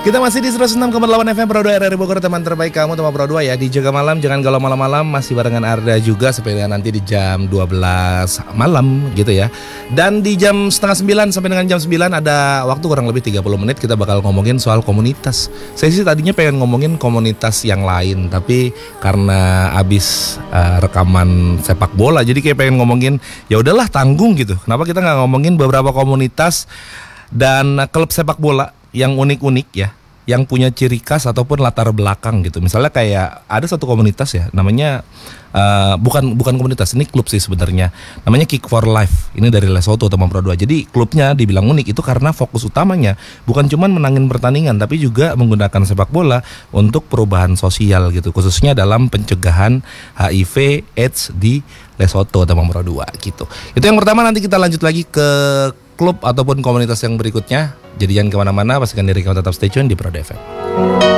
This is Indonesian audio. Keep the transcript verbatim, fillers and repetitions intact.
Kita masih di seratus enam koma delapan F M Pro dua R R I Bogor, teman terbaik kamu, teman Pro dua ya. Di Jaga Malam, jangan galau malam-malam, masih barengan Arda juga sampai dengan nanti di jam dua belas malam gitu ya. Dan di jam setengah sembilan sampai dengan jam sembilan ada waktu kurang lebih tiga puluh menit kita bakal ngomongin soal komunitas. Saya sih tadinya pengen ngomongin komunitas yang lain, tapi karena abis uh, rekaman sepak bola jadi kayak pengen ngomongin ya udahlah tanggung gitu. Kenapa kita nggak ngomongin beberapa komunitas dan klub sepak bola yang unik-unik ya, yang punya ciri khas ataupun latar belakang gitu. Misalnya kayak ada satu komunitas ya, namanya uh, bukan bukan komunitas, ini klub sih sebenarnya. Namanya Kick for Life. Ini dari Lesotho, teman Pro dua. Jadi klubnya dibilang unik itu karena fokus utamanya bukan cuman menangin pertandingan, tapi juga menggunakan sepak bola untuk perubahan sosial gitu, khususnya dalam pencegahan H I V AIDS di Lesotho, teman Pro dua gitu. Itu yang pertama, nanti kita lanjut lagi ke klub ataupun komunitas yang berikutnya. Jadi jangan kemana-mana, pastikan diri kamu tetap stay tune di Pro dua F M.